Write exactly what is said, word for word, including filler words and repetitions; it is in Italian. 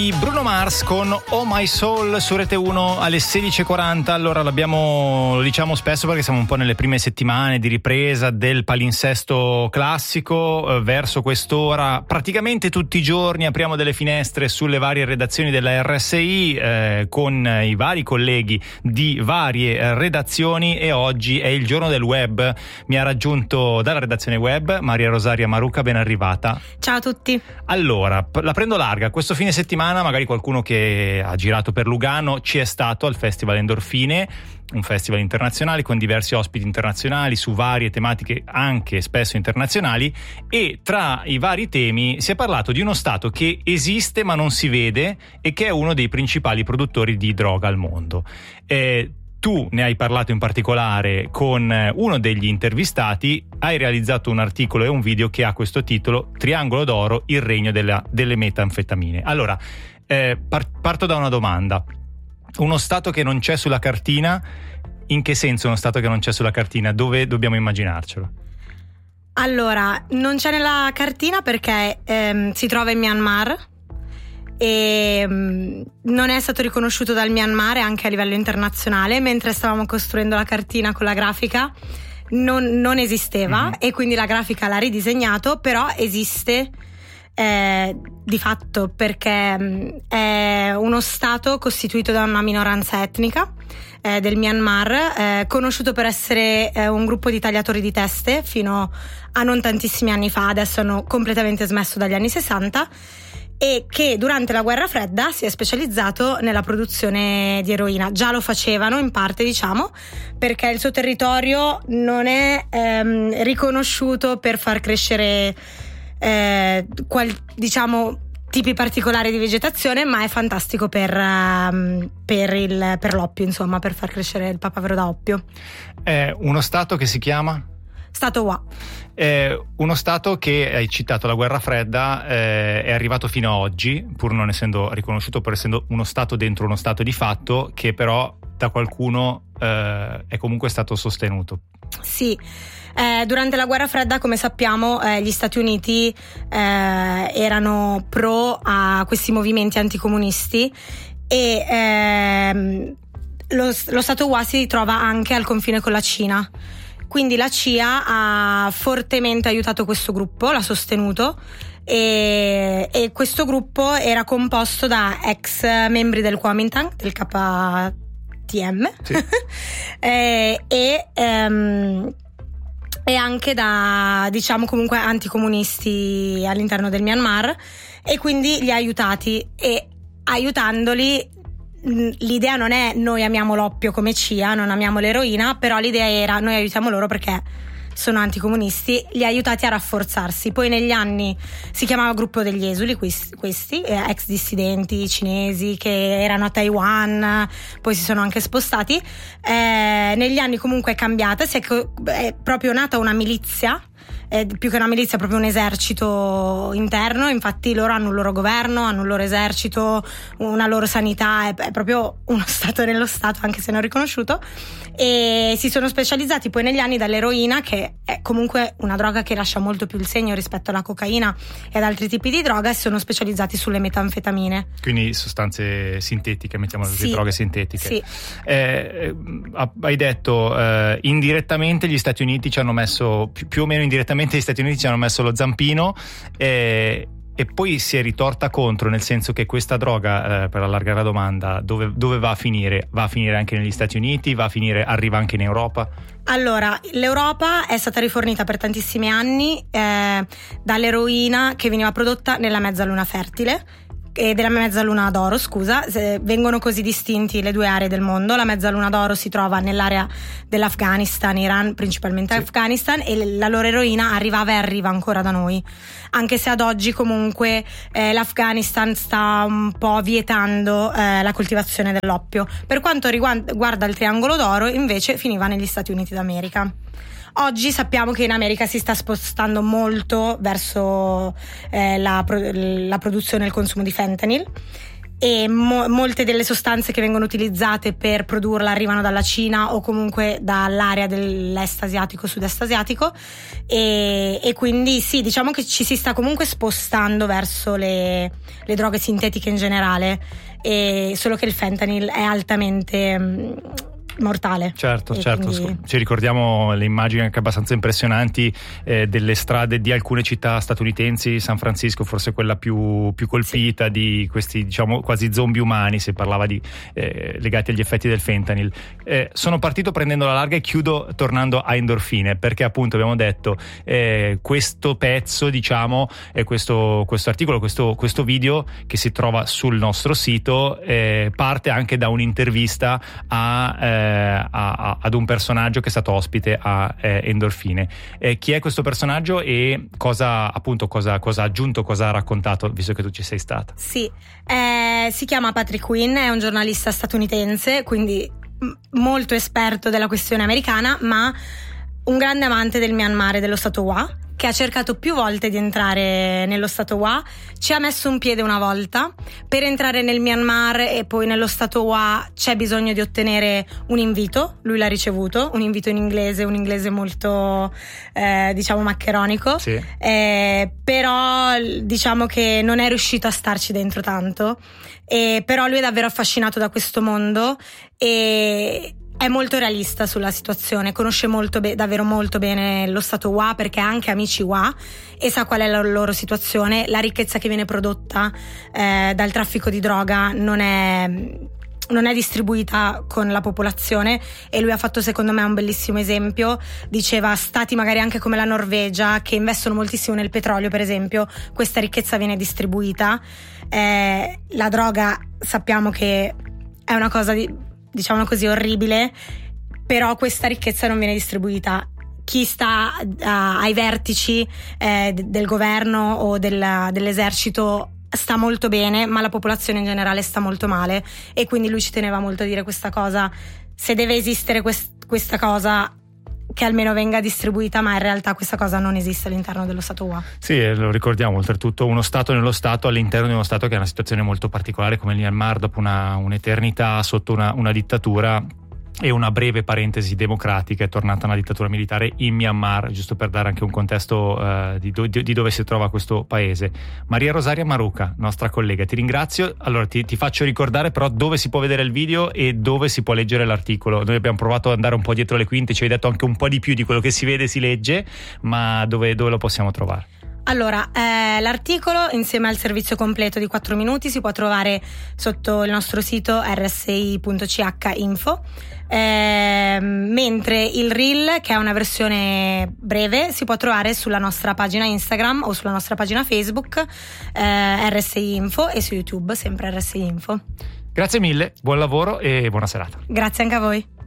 Bruno Mars con Oh My Soul su Rete uno alle sedici e quaranta. Allora l'abbiamo, lo diciamo spesso perché siamo un po' nelle prime settimane di ripresa del palinsesto classico. Eh, verso quest'ora praticamente tutti i giorni apriamo delle finestre sulle varie redazioni della R S I eh, con i vari colleghi di varie eh, redazioni, e oggi è il giorno del web. Mi ha raggiunto dalla redazione web Maria Rosaria Maruca, ben arrivata. Ciao a tutti. Allora, la prendo larga. Questo fine settimana magari qualcuno che ha girato per Lugano ci è stato al Festival Endorfine, un festival internazionale con diversi ospiti internazionali su varie tematiche anche spesso internazionali, e tra i vari temi si è parlato di uno stato che esiste ma non si vede e che è uno dei principali produttori di droga al mondo. Eh, Tu ne hai parlato in particolare con uno degli intervistati, hai realizzato un articolo e un video che ha questo titolo: Triangolo d'oro, il regno della, delle metanfetamine. Allora, eh, par- parto da una domanda. Uno stato che non c'è sulla cartina, in che senso uno stato che non c'è sulla cartina? Dove dobbiamo immaginarcelo? Allora, non c'è nella cartina perché ehm, si trova in Myanmar e um, non è stato riconosciuto dal Myanmar anche a livello internazionale. Mentre stavamo costruendo la cartina con la grafica non, non esisteva, mm-hmm. e quindi la grafica l'ha ridisegnato, però esiste eh, di fatto, perché um, è uno stato costituito da una minoranza etnica eh, del Myanmar, eh, conosciuto per essere eh, un gruppo di tagliatori di teste fino a non tantissimi anni fa. Adesso hanno completamente smesso dagli anni sessanta, e che durante la guerra fredda si è specializzato nella produzione di eroina. Già lo facevano in parte, diciamo, perché il suo territorio non è ehm, riconosciuto per far crescere eh, qual, diciamo tipi particolari di vegetazione, ma è fantastico per, um, per, il, per l'oppio, insomma, per far crescere il papavero da oppio. È uno stato che si chiama? Stato Wa. Eh, uno stato che, hai citato la guerra fredda, eh, è arrivato fino a oggi, pur non essendo riconosciuto, pur essendo uno stato dentro uno stato di fatto, che però da qualcuno eh, è comunque stato sostenuto. Sì, eh, durante la guerra fredda, come sappiamo, eh, gli Stati Uniti eh, erano pro a questi movimenti anticomunisti, e ehm, lo, lo stato Wa si trova anche al confine con la Cina. Quindi la C I A ha fortemente aiutato questo gruppo, l'ha sostenuto, e, e questo gruppo era composto da ex membri del Kuomintang, del K T M, sì. e, e, um, e anche da, diciamo, comunque anticomunisti all'interno del Myanmar, e quindi li ha aiutati. E aiutandoli, l'idea non è noi amiamo l'oppio come C I A, non amiamo l'eroina, però l'idea era noi aiutiamo loro perché sono anticomunisti, li ha aiutati a rafforzarsi. Poi negli anni si chiamava gruppo degli esuli, questi, questi eh, ex dissidenti cinesi che erano a Taiwan, poi si sono anche spostati. Eh, negli anni comunque è cambiata, si è, è proprio nata una milizia. È più che una milizia, è proprio un esercito interno. Infatti loro hanno un loro governo, hanno un loro esercito, una loro sanità, è, è proprio uno stato nello stato, anche se non riconosciuto. E si sono specializzati poi negli anni dall'eroina, che è comunque una droga che lascia molto più il segno rispetto alla cocaina e ad altri tipi di droga, e si sono specializzati sulle metanfetamine. Quindi sostanze sintetiche, mettiamo così, sì, droghe sintetiche. Sì. Eh, hai detto eh, indirettamente gli Stati Uniti ci hanno messo, più, più o meno indirettamente gli Stati Uniti ci hanno messo lo zampino, eh, e poi si è ritorta contro, nel senso che questa droga, eh, per allargare la domanda, dove, dove va a finire? Va a finire anche negli Stati Uniti? Va a finire, arriva anche in Europa? Allora, l'Europa è stata rifornita per tantissimi anni eh, dall'eroina che veniva prodotta nella mezzaluna fertile, e della mezzaluna d'oro, scusa, vengono così distinti le due aree del mondo. La mezzaluna d'oro si trova nell'area dell'Afghanistan, Iran, principalmente sì. Afghanistan, e la loro eroina arrivava e arriva ancora da noi, anche se ad oggi comunque eh, l'Afghanistan sta un po' vietando eh, la coltivazione dell'oppio. Per quanto riguarda il triangolo d'oro, invece finiva negli Stati Uniti d'America. Oggi sappiamo che in America si sta spostando molto verso eh, la, la produzione e il consumo di fentanyl, e mo- molte delle sostanze che vengono utilizzate per produrla arrivano dalla Cina o comunque dall'area dell'est asiatico, sud-est asiatico, e, e quindi sì, diciamo che ci si sta comunque spostando verso le, le droghe sintetiche in generale, e solo che il fentanyl è altamente mh, mortale. Certo, e certo, quindi... ci ricordiamo le immagini anche abbastanza impressionanti eh, delle strade di alcune città statunitensi, San Francisco forse quella più, più colpita, sì, di questi diciamo quasi zombie umani, si parlava di eh, legati agli effetti del fentanyl. Eh, sono partito prendendo la larga e chiudo tornando a endorfine, perché appunto abbiamo detto eh, questo pezzo, diciamo, eh, questo, questo articolo, questo, questo video che si trova sul nostro sito eh, parte anche da un'intervista a eh, A, a, ad un personaggio che è stato ospite a eh, Endorfine. Eh, chi è questo personaggio e cosa appunto cosa, cosa ha aggiunto, cosa ha raccontato, visto che tu ci sei stata? Sì, eh, si chiama Patrick Quinn, è un giornalista statunitense, quindi m- molto esperto della questione americana, ma un grande amante del Myanmar e dello Stato Hua, che ha cercato più volte di entrare nello Stato Hua, ci ha messo un piede una volta. Per entrare nel Myanmar e poi nello Stato Hua c'è bisogno di ottenere un invito, lui l'ha ricevuto, un invito in inglese, un inglese molto eh, diciamo maccheronico, sì. eh, però diciamo che non è riuscito a starci dentro tanto, e però lui è davvero affascinato da questo mondo e è molto realista sulla situazione, conosce molto be- davvero molto bene lo Stato Hua, perché ha anche amici Hua e sa qual è la loro situazione. La ricchezza che viene prodotta eh, dal traffico di droga non è, non è distribuita con la popolazione, e lui ha fatto secondo me un bellissimo esempio. Diceva stati magari anche come la Norvegia, che investono moltissimo nel petrolio per esempio, questa ricchezza viene distribuita. Eh, la droga sappiamo che è una cosa di diciamo così orribile, però questa ricchezza non viene distribuita. Chi sta uh, ai vertici eh, del governo o del, dell'esercito sta molto bene, ma la popolazione in generale sta molto male, e quindi lui ci teneva molto a dire questa cosa: se deve esistere quest- questa cosa, che almeno venga distribuita, ma in realtà questa cosa non esiste all'interno dello Stato Hua. Sì, lo ricordiamo, oltretutto uno Stato nello Stato, all'interno di uno Stato che è una situazione molto particolare come il Myanmar, dopo una, un'eternità sotto una, una dittatura e una breve parentesi democratica, è tornata una dittatura militare in Myanmar, giusto per dare anche un contesto uh, di, do, di dove si trova questo paese. Maria Rosaria Maruca, nostra collega, ti ringrazio. Allora ti, ti faccio ricordare però dove si può vedere il video e dove si può leggere l'articolo. Noi abbiamo provato ad andare un po' dietro le quinte, ci hai detto anche un po' di più di quello che si vede e si legge, ma dove, dove lo possiamo trovare? Allora, eh, l'articolo insieme al servizio completo di quattro minuti si può trovare sotto il nostro sito r s i punto c h info, eh, mentre il reel, che è una versione breve, si può trovare sulla nostra pagina Instagram o sulla nostra pagina Facebook eh, R S I Info, e su YouTube sempre R S I Info. Grazie mille, buon lavoro e buona serata. Grazie anche a voi.